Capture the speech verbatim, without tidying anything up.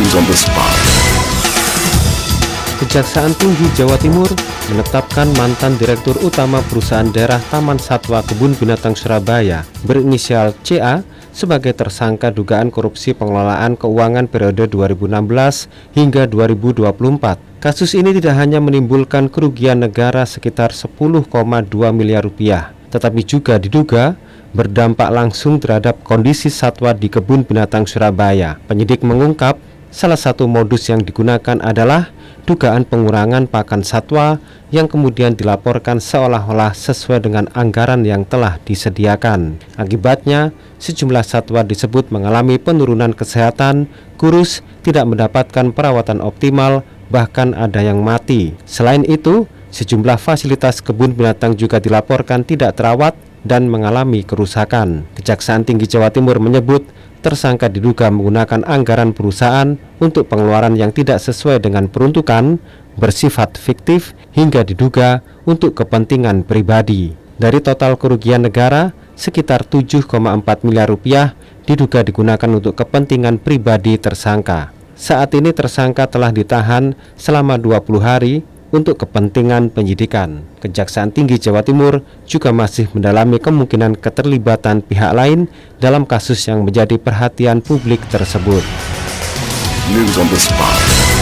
News on the spot. Kejaksaan Tinggi Jawa Timur menetapkan mantan Direktur Utama Perusahaan Daerah Taman Satwa Kebun Binatang Surabaya berinisial C A sebagai tersangka dugaan korupsi pengelolaan keuangan periode dua ribu enam belas hingga dua ribu dua puluh empat. Kasus ini tidak hanya menimbulkan kerugian negara sekitar sepuluh koma dua miliar rupiah, tetapi juga diduga berdampak langsung terhadap kondisi satwa di Kebun Binatang Surabaya. Penyidik mengungkap salah satu modus yang digunakan adalah dugaan pengurangan pakan satwa yang kemudian dilaporkan seolah-olah sesuai dengan anggaran yang telah disediakan. Akibatnya, sejumlah satwa disebut mengalami penurunan kesehatan, kurus, tidak mendapatkan perawatan optimal, bahkan ada yang mati. Selain itu, sejumlah fasilitas kebun binatang juga dilaporkan tidak terawat dan mengalami kerusakan. Kejaksaan Tinggi Jawa Timur menyebut tersangka diduga menggunakan anggaran perusahaan untuk pengeluaran yang tidak sesuai dengan peruntukan, bersifat fiktif, hingga diduga untuk kepentingan pribadi. Dari total kerugian negara, sekitar tujuh koma empat miliar rupiah diduga digunakan untuk kepentingan pribadi tersangka. Saat ini tersangka telah ditahan selama dua puluh hari untuk kepentingan penyidikan. Kejaksaan Tinggi Jawa Timur juga masih mendalami kemungkinan keterlibatan pihak lain dalam kasus yang menjadi perhatian publik tersebut. News on the spot.